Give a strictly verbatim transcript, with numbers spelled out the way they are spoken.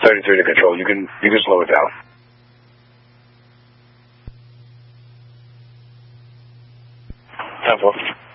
thirty-three to control. You can you can slow it down. ten four.